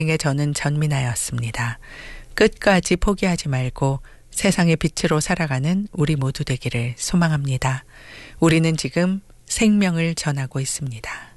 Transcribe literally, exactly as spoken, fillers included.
저는 전민아였습니다. 끝까지 포기하지 말고 세상의 빛으로 살아가는 우리 모두 되기를 소망합니다. 우리는 지금 생명을 전하고 있습니다.